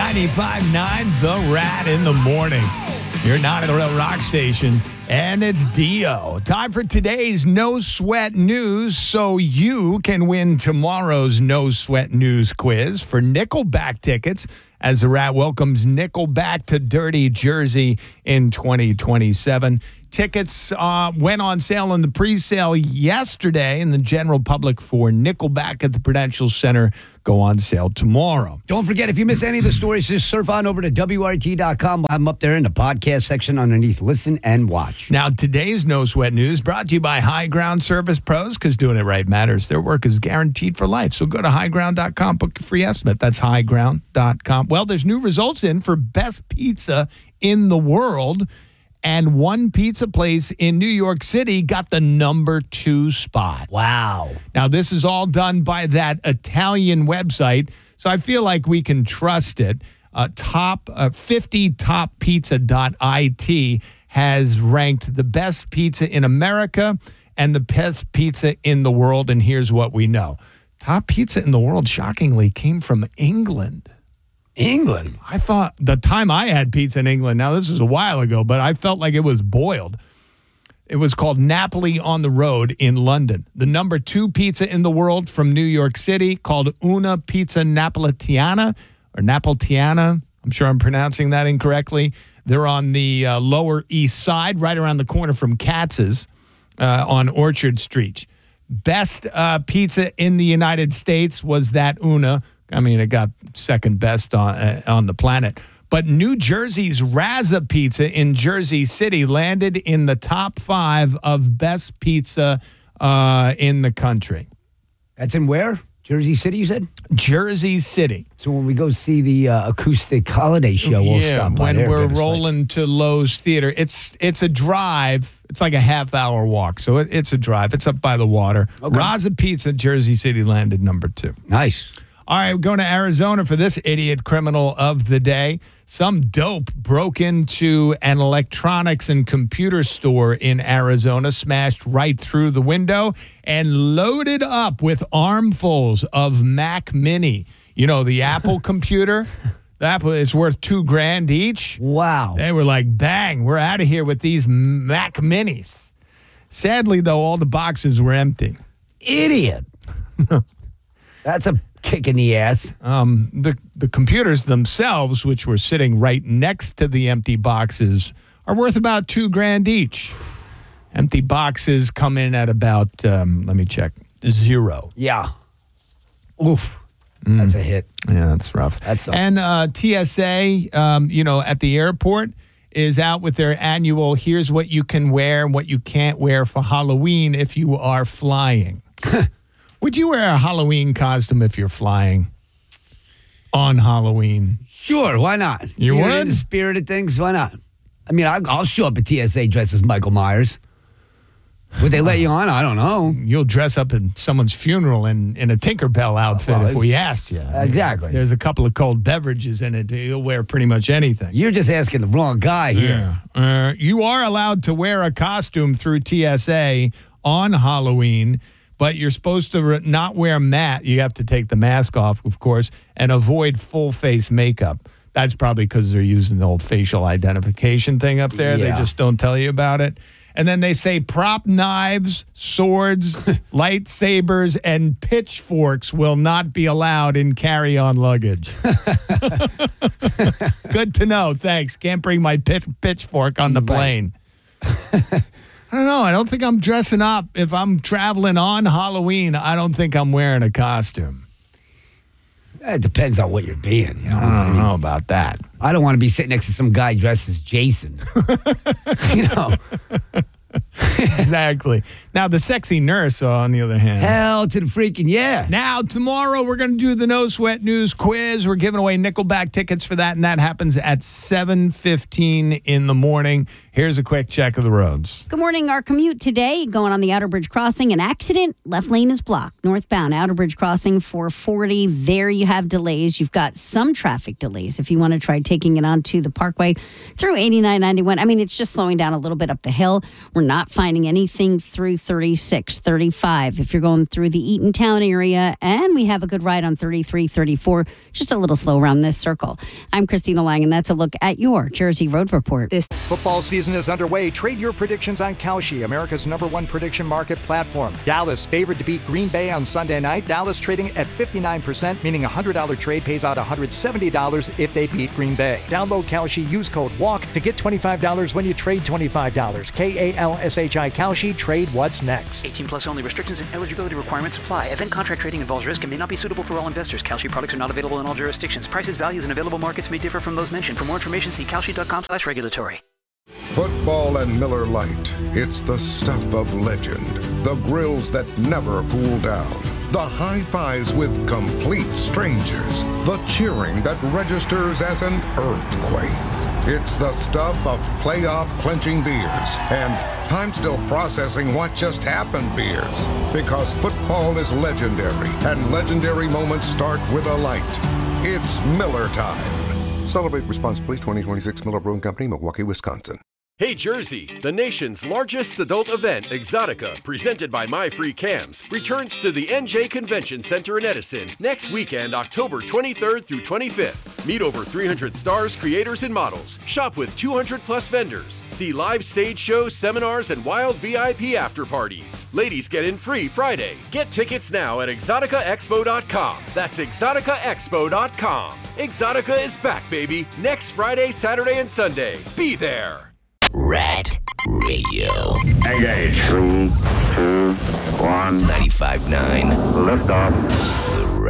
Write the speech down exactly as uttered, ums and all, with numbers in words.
ninety-five point nine The Rat in the morning. You're not at a real rock station, and it's Dio. Time for today's No Sweat News, so you can win tomorrow's No Sweat News quiz for Nickelback tickets as the Rat welcomes Nickelback to Dirty Jersey in twenty twenty-seven. Tickets uh, went on sale in the pre-sale yesterday, and the general public for Nickelback at the Prudential Center go on sale tomorrow. Don't forget, if you miss any of the stories, just surf on over to W R T dot com. We'll have them up there in the podcast section underneath Listen and Watch. Now, today's No Sweat News brought to you by High Ground Service Pros, because doing it right matters. Their work is guaranteed for life. So go to high ground dot com, book your free estimate. That's high ground dot com. Well, there's new results in for best pizza in the world. And one pizza place in New York City got the number two spot. Wow. Now, this is all done by that Italian website, so I feel like we can trust it. Uh, top uh, fifty top pizza dot I T has ranked the best pizza in America and the best pizza in the world, and here's what we know. Top pizza in the world, shockingly, came from England. England? I thought the time I had pizza in England, now this was a while ago, but I felt like it was boiled. It was called Napoli on the Road in London. The number two pizza in the world from New York City, called Una Pizza Napolitana, or Napolitana. I'm sure I'm pronouncing that incorrectly. They're on the uh, Lower East Side, right around the corner from Katz's uh, on Orchard Street. Best uh, pizza in the United States was that Una. I mean, it got second best on uh, on the planet. But New Jersey's Razza Pizza in Jersey City landed in the top five of best pizza uh, in the country. That's in where? Jersey City, you said? Jersey City. So when we go see the uh, acoustic holiday show, we'll yeah, stop by when there. we're rolling to Lowe's Theater. It's it's a drive. It's like a half-hour walk, so it, it's a drive. It's up by the water. Okay. Razza Pizza, Jersey City, landed number two. Nice. All right, we're going to Arizona for this idiot criminal of the day. Some dope broke into an electronics and computer store in Arizona, smashed right through the window, and loaded up with armfuls of Mac Mini. You know, the Apple computer. The Apple is worth two grand each. Wow. They were like, bang, we're out of here with these Mac Minis. Sadly, though, all the boxes were empty. Idiot. That's a kick in the ass. Um, the, the computers themselves, which were sitting right next to the empty boxes, are worth about two grand each. Empty boxes come in at about, um, let me check, zero. Yeah. Oof. Mm. That's a hit. Yeah, that's rough. That's and uh, T S A, um, you know, at the airport is out with their annual, here's what you can wear and what you can't wear for Halloween if you are flying. Would you wear a Halloween costume if you're flying on Halloween? Sure, why not? You You're would? in the spirit of things, why not? I mean, I'll, I'll show up at T S A dressed as Michael Myers. Would they let you on? I don't know. You'll dress up in someone's funeral in, in a Tinkerbell outfit well, if we asked you. Exactly. There's a couple of cold beverages in it. You'll wear pretty much anything. You're just asking the wrong guy here. Yeah. Uh, you are allowed to wear a costume through T S A on Halloween, but you're supposed to re- not wear mat. You have to take the mask off, of course, and avoid full face makeup. That's probably because they're using the old facial identification thing up there. Yeah. They just don't tell you about it. And then they say prop knives, swords, lightsabers, and pitchforks will not be allowed in carry-on luggage. Good to know. Thanks. Can't bring my pitch- pitchfork on the plane. I don't know. I don't think I'm dressing up. If I'm traveling on Halloween, I don't think I'm wearing a costume. It depends on what you're being. You know? I don't know about that. I don't want to be sitting next to some guy dressed as Jason. You know. Exactly. Now, the sexy nurse, on the other hand. Hell to the freaking yeah. Now, tomorrow, we're going to do the No Sweat News quiz. We're giving away Nickelback tickets for that, and that happens at seven fifteen in the morning. Here's a quick check of the roads. Good morning. Our commute today, going on the Outer Bridge Crossing, an accident. Left lane is blocked. Northbound Outer Bridge Crossing, four forty. There you have delays. You've got some traffic delays if you want to try taking it onto the Parkway through eighty-nine ninety-one. I mean, it's just slowing down a little bit up the hill. We're not finding anything through thirty-six, thirty-five if you're going through the Eatontown area. And we have a good ride on thirty-three, thirty-four, just a little slow around this circle. I'm Christina Lang, and that's a look at your Jersey Road Report. This football season is underway. Trade your predictions on Kalshi, America's number one prediction market platform. Dallas favored to beat Green Bay on Sunday night. Dallas trading at fifty-nine percent, meaning a one hundred dollars trade pays out one hundred seventy dollars if they beat Green Bay. Download Kalshi, use code WALK to get twenty-five dollars when you trade twenty-five dollars. K A L S H I Kalshi, trade what's next. eighteen plus only. Restrictions and eligibility requirements apply. Event contract trading involves risk and may not be suitable for all investors. Kalshi products are not available in all jurisdictions. Prices, values, and available markets may differ from those mentioned. For more information, see kalshi.com slash regulatory. Football and Miller Lite. It's the stuff of legend. The grills that never cool down. The high fives with complete strangers. The cheering that registers as an earthquake. It's the stuff of playoff clinching beers. And I'm still processing what just happened beers. Because football is legendary. And legendary moments start with a light. It's Miller time. Celebrate responsibly. twenty twenty-six Miller Brewing Company, Milwaukee, Wisconsin. Hey Jersey, the nation's largest adult event, Exotica, presented by My Free Cams, returns to the N J Convention Center in Edison next weekend, October twenty-third through twenty-fifth. Meet over three hundred stars, creators, and models. Shop with two hundred plus vendors. See live stage shows, seminars, and wild V I P after parties. Ladies get in free Friday. Get tickets now at exotica expo dot com. That's exotica expo dot com. Exotica is back, baby, next Friday, Saturday, and Sunday. Be there. Rat Radio. Engage. Three, two, one. ninety-five point nine. Lift off.